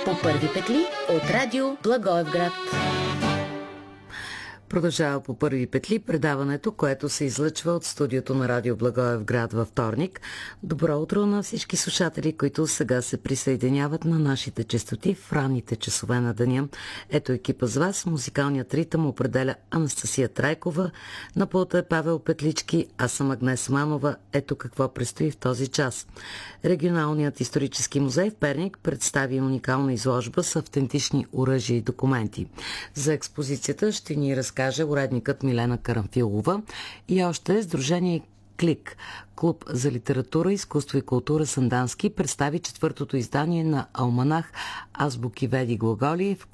По първи петли от радио Благоевград. Продължава по първи петли предаването, което се излъчва от студиото на радио Благоевград във вторник. Добро утро на всички слушатели, които сега се присъединяват на нашите честоти в ранните часове на деня. Ето екипа с вас. Музикалният ритъм определя Анастасия Трайкова. На пулта е Павел Петлички, аз съм Агнес Манова. Ето какво предстои в този час. Регионалният исторически музей в Перник представи уникална изложба с автентични оръжия и документи. За експозицията ще ни разкаже уредникът Милена Карамфилова и още Сдружение Клик. Клуб за литература, изкуство и култура Сандански представи четвъртото издание на Алманах Азбуки, веди, глаголи, в